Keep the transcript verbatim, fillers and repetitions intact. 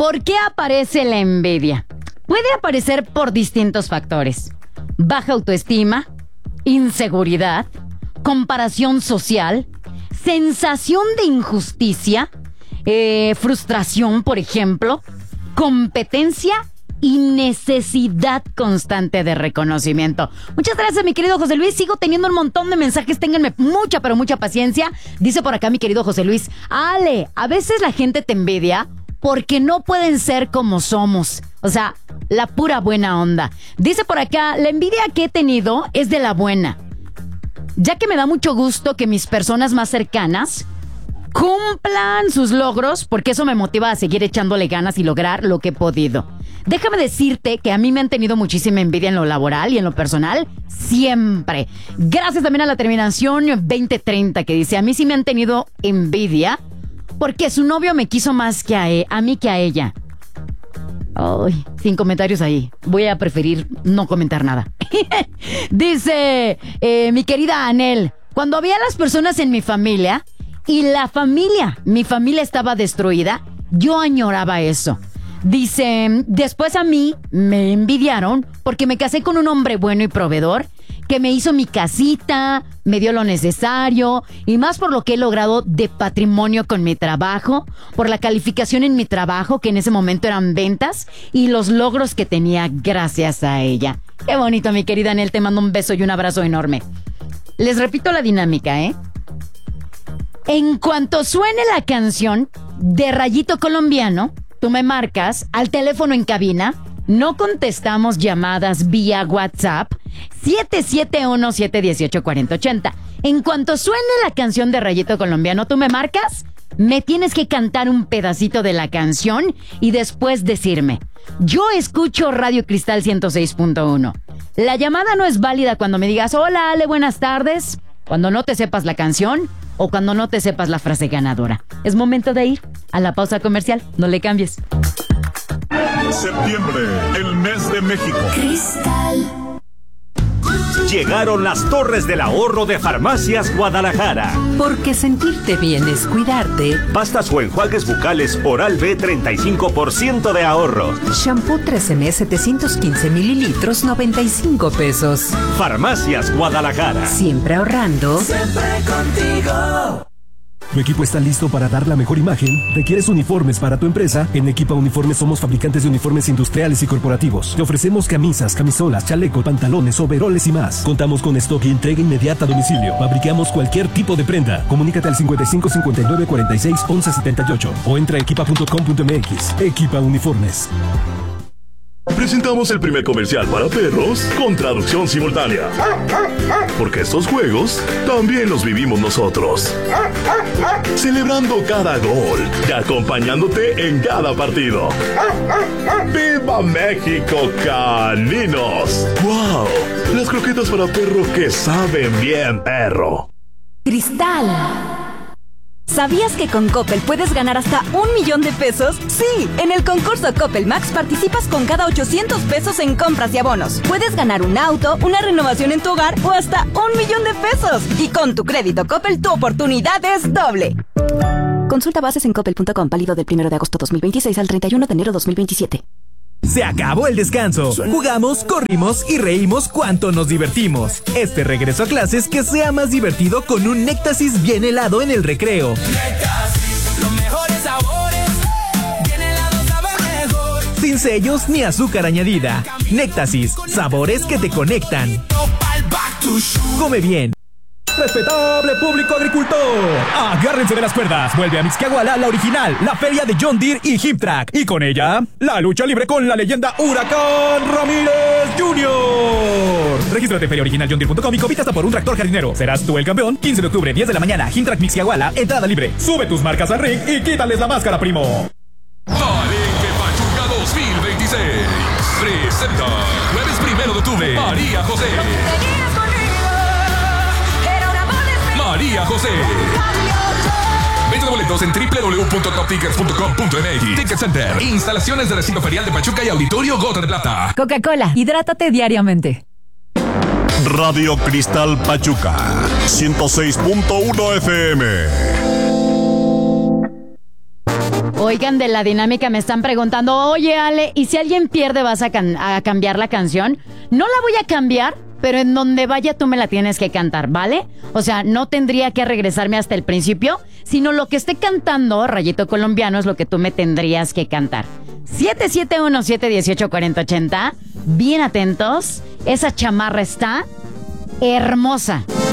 ¿Por qué aparece la envidia? Puede aparecer por distintos factores. Baja autoestima, inseguridad, comparación social, sensación de injusticia, eh, frustración, por ejemplo, competencia y necesidad constante de reconocimiento. Muchas gracias, mi querido José Luis. Sigo teniendo un montón de mensajes. Ténganme mucha, pero mucha paciencia. Dice por acá mi querido José Luis: Ale, a veces la gente te envidia porque no pueden ser como somos. O sea, la pura buena onda. Dice por acá: la envidia que he tenido es de la buena, ya que me da mucho gusto que mis personas más cercanas cumplan sus logros, porque eso me motiva a seguir echándole ganas y lograr lo que he podido. Déjame decirte que a mí me han tenido muchísima envidia en lo laboral y en lo personal, siempre. Gracias también a la terminación veinte treinta, que dice: a mí sí me han tenido envidia porque su novio me quiso más que a, e- a mí que a ella. Ay, sin comentarios ahí. Voy a preferir no comentar nada. Dice eh, mi querida Anel: cuando había las personas en mi familia y la familia, mi familia estaba destruida, yo añoraba eso. Dice: después a mí me envidiaron porque me casé con un hombre bueno y proveedor, que me hizo mi casita, me dio lo necesario, y más por lo que he logrado de patrimonio con mi trabajo, por la calificación en mi trabajo, que en ese momento eran ventas, y los logros que tenía gracias a ella. Qué bonito, mi querida Anel. Te mando un beso y un abrazo enorme. Les repito la dinámica, ¿eh? En cuanto suene la canción de Rayito Colombiano, tú me marcas al teléfono en cabina. No contestamos llamadas vía WhatsApp. siete siete uno, siete uno ocho, cuatro cero ocho cero. En cuanto suene la canción de Rayito Colombiano, tú me marcas. Me tienes que cantar un pedacito de la canción y después decirme: yo escucho Radio Cristal ciento seis punto uno. La llamada no es válida cuando me digas: hola Ale, buenas tardes, cuando no te sepas la canción o cuando no te sepas la frase ganadora. Es momento de ir a la pausa comercial. No le cambies. Septiembre, el mes de México. Cristal. Llegaron las Torres del Ahorro de Farmacias Guadalajara. Porque sentirte bien es cuidarte. Pastas o enjuagues bucales Oral-B, treinta y cinco por ciento de ahorro. Shampoo tres eme setecientos quince mililitros, noventa y cinco pesos. Farmacias Guadalajara. Siempre ahorrando. Siempre contigo. ¿Tu equipo está listo para dar la mejor imagen? ¿Requieres uniformes para tu empresa? En Equipa Uniformes somos fabricantes de uniformes industriales y corporativos. Te ofrecemos camisas, camisolas, chalecos, pantalones, overoles y más. Contamos con stock y entrega inmediata a domicilio. Fabricamos cualquier tipo de prenda. Comunícate al cincuenta y cinco, cincuenta y nueve, cuarenta y seis, once setenta y ocho o entra a equipa punto com punto m x. Equipa Uniformes. Presentamos el primer comercial para perros con traducción simultánea. Porque estos juegos también los vivimos nosotros. Celebrando cada gol y acompañándote en cada partido. ¡Viva México, caninos! ¡Wow! Las croquetas para perro que saben bien, perro. Cristal. ¿Sabías que con Coppel puedes ganar hasta un millón de pesos? Sí, en el concurso Coppel Max participas con cada ochocientos pesos en compras y abonos. Puedes ganar un auto, una renovación en tu hogar o hasta un millón de pesos. Y con tu crédito Coppel, tu oportunidad es doble. Consulta bases en coppel punto com, válido del primero de agosto dos mil veintiséis al treinta y uno de enero dos mil veintisiete. Se acabó el descanso. Jugamos, corrimos y reímos cuanto nos divertimos. Este regreso a clases que sea más divertido con un Néctasis bien helado en el recreo. Néctasis, los mejores sabores. Bien helado sabe mejor. Sin sellos ni azúcar añadida. Néctasis, sabores que te conectan. Come bien. Respetable público agricultor, agárrense de las cuerdas. Vuelve a Mixquiahuala la original, la feria de John Deere y Hiptrack. Y con ella, la lucha libre con la leyenda Huracán Ramírez junior Regístrate en feria original john deere punto com y compite hasta por un tractor jardinero. Serás tú el campeón. quince de octubre, diez de la mañana, Hiptrack Mixquiahuala, entrada libre. Sube tus marcas al ring y quítales la máscara, primo. Palenque Pachuca dos mil veintiséis. Presenta, jueves primero de octubre, María José. María José. Venta de boletos en doble u doble u doble u punto top tickets punto com punto m x. Ticket Center. Instalaciones de recinto ferial de Pachuca y Auditorio Gota de Plata. Coca-Cola, hidrátate diariamente. Radio Cristal Pachuca, ciento seis punto uno F M. Oigan, de la dinámica me están preguntando, oye Ale, ¿y si alguien pierde vas a, can- a cambiar la canción? No la voy a cambiar, pero en donde vaya tú me la tienes que cantar, ¿vale? O sea, no tendría que regresarme hasta el principio, sino lo que esté cantando, Rayito Colombiano, es lo que tú me tendrías que cantar. siete siete uno siete uno ocho cuatro cero ocho, bien atentos, esa chamarra está hermosa.